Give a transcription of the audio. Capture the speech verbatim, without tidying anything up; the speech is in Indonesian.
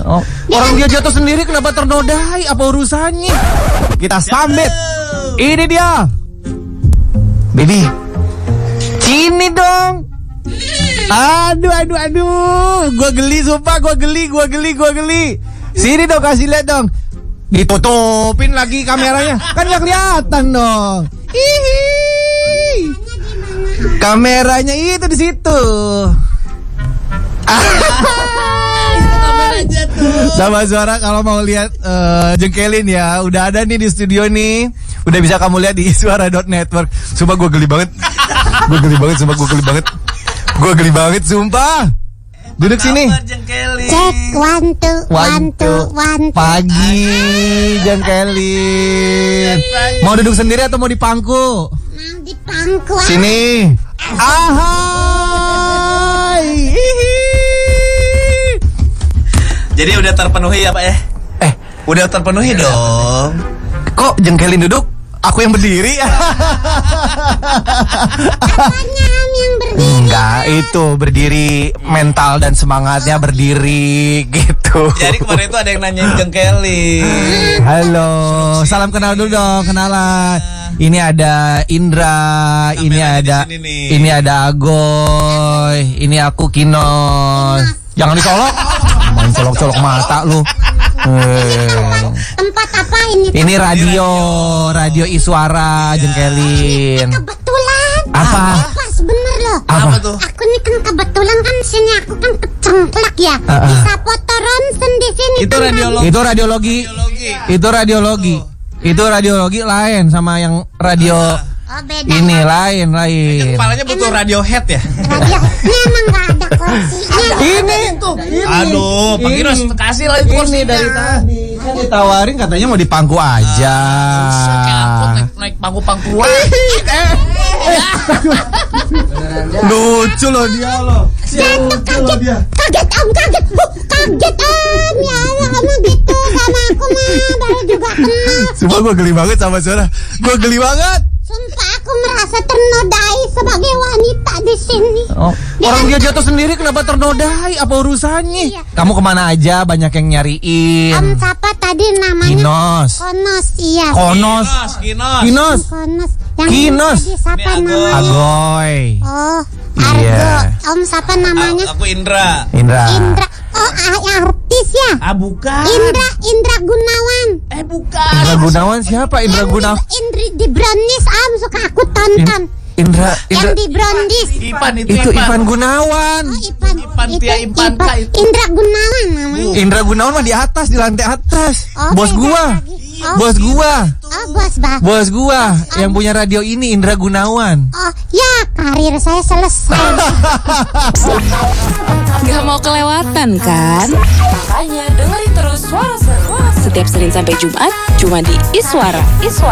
Oh, orang dia jatuh sendiri kenapa ternodai? Apa urusannya? Kita sambit. Ini dia. Baby. Sini dong. Aduh, aduh, aduh. Gua geli, sumpah. Gua geli, gua geli, gua geli. Sini dong, kasih lihat dong. Ditutupin lagi kameranya. Kan gak kelihatan dong. Hihi. Kameranya itu di situ. Sama Suara kalau mau lihat uh, jengkelin ya, udah ada nih di studio nih. Udah bisa kamu lihat di iswara dot network. Sumpah gue geli banget. Gue geli banget, sumpah gue geli banget. Gue geli banget, sumpah. Duduk sini. Cek one two one two one two. Pagi jengkelin. Mau duduk sendiri atau mau di pangku? Mau di pangku. Sini. Ahai. Jadi udah terpenuhi ya Pak ya? Eh, udah terpenuhi dong. Kok jengkelin duduk? Aku yang berdiri. Apanya yang berdiri? Enggak, itu berdiri mental dan semangatnya berdiri gitu. Jadi kemarin itu ada yang nanyain jengkelin. Halo, salam kenal dulu dong, kenalan. Ini ada Indra, ini ada ini ada Agoy, ini aku Kinos. Jangan dicolok. Main colok-colok mata lu. Tempat apa ini? Ini radio, radio Iswara jengkelin. Kebetulan. Apa? Pas bener loh. Apa tuh? Aku nih kan kebetulan kan sini aku kan kecengklak ya. Uh, uh. Bisa foto ronsen di sini. Itu kan, radiologi. Itu radiologi. Itu radiologi. Itu radiologi lain sama yang radio. Oh beda. Ini lain lain. Kepalanya butuh radiohead ya? Radio. Ini emang gak ada kursinya. Ini tuh. Aduh, Pak Kinos kasih lah itu kursi dari tadi. Kan ditawarin katanya mau di pangku aja. Naik, naik pangku-pangkuan. Lucu loh dia loh. Jatuh kaget. Kaget om, kaget. Uh, kaget om. Ya Allah kamu gitu sama aku mah baru juga kenal. Sumpah gue geli banget sama Suara. Gue geli banget. Sumpah aku merasa ternodai sebagai wanita di sini. Oh, orang dia jatuh sendiri kenapa ternodai? Apa urusannya? Iya. Kamu kemana aja? Banyak yang nyariin. Om siapa tadi namanya? Kinos. Konos, iya. Konos. Kinos. Kinos. Konos. Yang Kinos. tadi siapa Ini Agoy. namanya? Agoy. Oh, Argo. Iya. Om siapa namanya? Aku Indra. Indra. Indra. Oh, ah, artis ya? Ah bukan. Indra, Indra Gunawan. Eh bukan. Indra Gunawan siapa? Indra Gunawan. Indri di Brownies, Om suka aku tonton. Indra. Yang Indra. di Brownies. Ipan itu, Itu Ivan Gunawan. Oh, Ipan. Ipan, itu, Tia Ipan, Kak, itu. Indra Gunawan namanya. Indra Gunawan mah di atas, di lantai atas. Oh, Bos beda gua. lagi. Oh, Bos gua. Oh, bos bah. Bos gua yang punya radio ini Indra Gunawan. Oh, ya karir saya selesai. Gak mau kelewatan kan? Makanya dengerin terus Suara Seru setiap Senin sampai Jumat cuma di Iswara. Iswara.